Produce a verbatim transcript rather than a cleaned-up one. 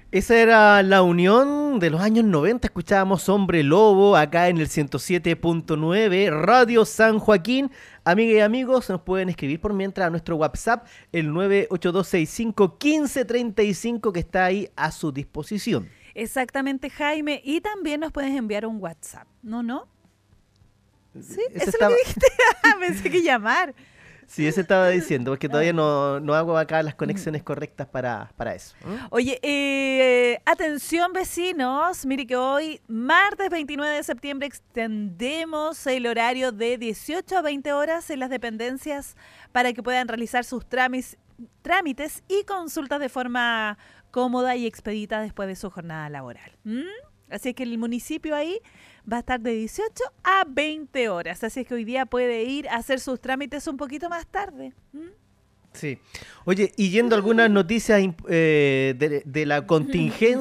Esa era la unión de los años noventa. Escuchábamos Hombre Lobo acá en el ciento siete punto nueve Radio San Joaquín. Amigas y amigos, nos pueden escribir por mientras a nuestro WhatsApp, el nueve ocho dos seis cinco uno cinco tres cinco, que está ahí a su disposición. Exactamente, Jaime. Y también nos puedes enviar un WhatsApp. ¿No, no? Sí, Ese eso estaba... es lo que dijiste. Pensé que llamar. Sí, eso estaba diciendo, porque todavía no, no hago acá las conexiones correctas para, para eso. ¿eh? Oye, eh, atención vecinos, mire que hoy, martes veintinueve de septiembre, extendemos el horario de dieciocho a veinte horas en las dependencias para que puedan realizar sus trámites, trámites y consultas de forma cómoda y expedita después de su jornada laboral. ¿Mm? Así es que el municipio ahí va a estar de dieciocho a veinte horas. Así es que hoy día puede ir a hacer sus trámites un poquito más tarde. ¿Mm? Sí. Oye, y yendo a algunas noticias eh, de, de la contingencia